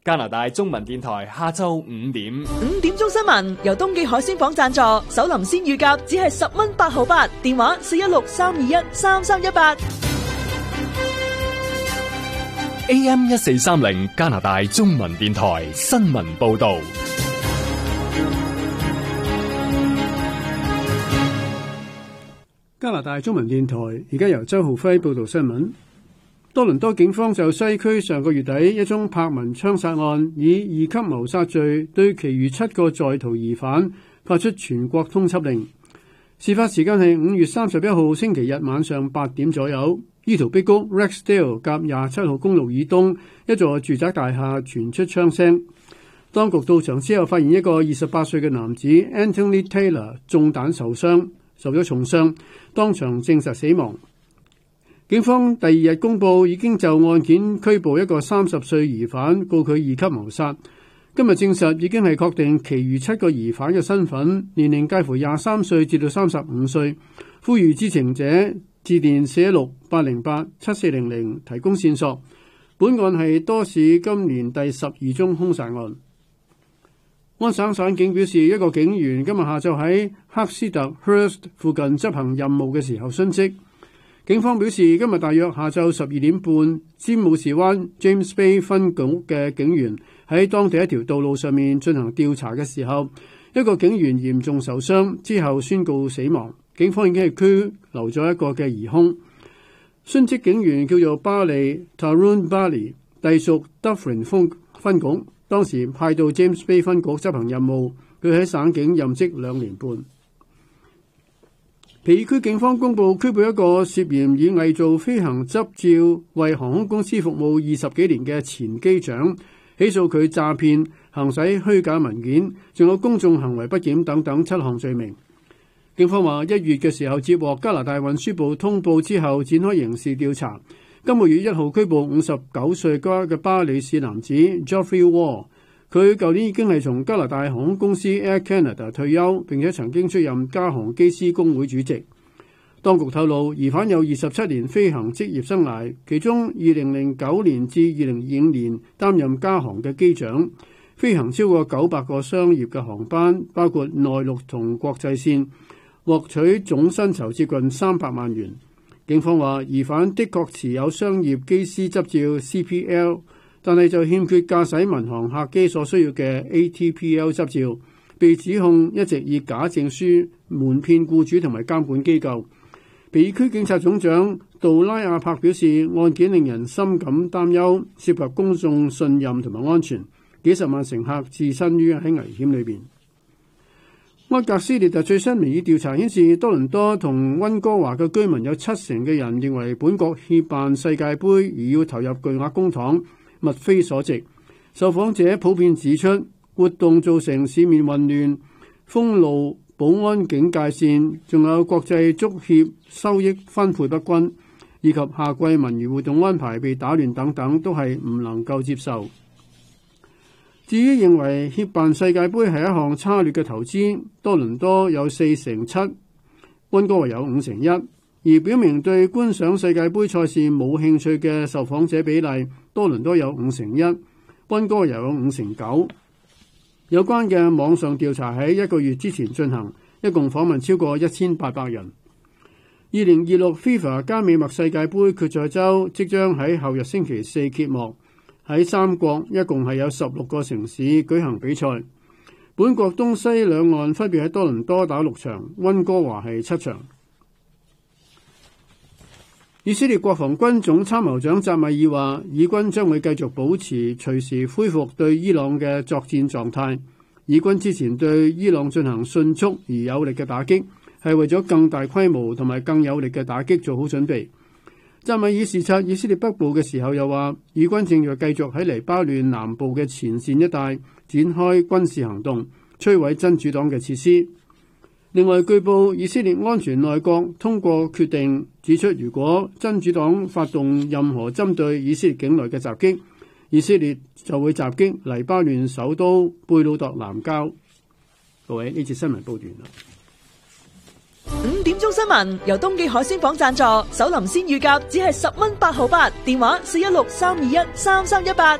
加拿大中文電台下晝5點。 5點鐘新聞由東記海鮮舫贊助，首林鮮乳鴿只係10蚊8毫8，電話416-321-3318。 AM 1430加拿大中文電台新聞報道。 加拿大中文電台而家由周浩輝報道新聞。多倫多警方就西區上個月底一宗柏文槍殺案，以2級謀殺罪對其餘7個在逃疑犯發出全國通緝令。事發時間係5月31號星期日晚上8點左右，伊圖碧谷 Rexdale 夾27號公路以東一座住宅大廈傳出槍聲。當局到場之後發現一個28歲嘅男子 Anthony Taylor 中彈受傷，受咗重傷，當場證實死亡。警方第2日公佈已經就案件拘捕一個30歲疑犯，告佢2級謀殺。今日證實已經係確定其餘7個疑犯嘅身份，年齡介乎23歲至到35歲。呼籲知情者致電416-808-7400提供線索。本案係多市今年第12宗兇殺案。安省省警表示，一個警員今日下晝喺赫斯特 Hurst 附近執行任務嘅時候殉職。警方表示，今日大約下晝12點半，詹姆士灣 James Bay 分局嘅警員喺當地一條道路上面進行調查嘅時候，一個警員嚴重受傷，之後宣告死亡。警方已經係拘留咗一個嘅疑兇。殉職警員叫做巴利 Tarun Bali， 隸屬 Dufferin 分局，當時派到 James Bay 分局執行任務。佢喺省警任職2年半。皮爾區警方公布拘捕一個涉嫌以偽造飛行執照為航空公司服務20幾年嘅前機長，起訴佢詐騙、行使虛假文件，仲有公眾行為不檢等等7項罪名。警方話1月嘅時候接獲加拿大運輸部通報之後展開刑事調查，今個月1號拘捕59歲嘅巴里市男子 Geoffrey Wall。佢舊年已經係從加拿大航空公司 Air Canada 退休，並且曾經出任加航機師工會主席。當局透露，疑犯有27年飛行職業生涯，其中2009年至2025年擔任加航嘅機長，飛行超過900個商業嘅航班，包括內陸同國際線，獲取總薪酬接近300萬元。警方話，疑犯的確持有商業機師執照 CPL，但係就欠缺駕駛民航客機所需要嘅 ATPL 執照，被指控一直以假證書瞞騙僱主同埋監管機構。皮爾區警察總長杜拉亞柏表示，案件令人深感擔憂，涉及公眾信任同埋安全，幾十萬乘客置身於喺危險裏邊。埃格斯列特最新民意調查顯示，多倫多同溫哥華嘅居民有70%嘅人認為本國協辦世界盃而要投入巨額公帑，物非所值。受訪者普遍指出，活動造成市面混亂、封路、保安警戒線，仲有國際足協收益分配不均，以及夏季文娛活動安排被打亂等等，都係唔能夠接受。至於認為協辦世界盃係一項差劣嘅投資，多倫多有47%，溫哥華有51%。而表明對觀賞世界盃賽事冇興趣嘅受訪者比例，多倫多有51%，溫哥華又有59%。有關嘅網上調查喺1個月之前進行，一共訪問超過1800人。2026 FIFA 加美墨世界盃決賽周即將喺後日星期4揭幕，喺3國一共係有16個城市舉行比賽。本國東西兩岸分別喺多倫多打6場，溫哥華係7場。以色列國防軍總參謀長扎米爾話，以軍將會繼續保持隨時恢復對伊朗嘅作戰狀態。以軍之前對伊朗進行迅速而有力嘅打擊，係為咗更大規模同埋更有力嘅打擊做好準備。扎米爾視察以色列北部嘅時候又話，以軍正在繼續喺黎巴嫩南部嘅前線一帶展開軍事行動，摧毀真主黨嘅設施。另外，據報以色列安全內閣通過決定，指出如果真主黨發動任何針對以色列境內嘅襲擊，以色列就會襲擊黎巴嫩首都貝魯特南郊。各位，呢節新聞報完啦。 5點鐘新聞由東記海鮮舫贊助，首林鮮乳鴿只係10蚊8毫8，電話416-321-3318。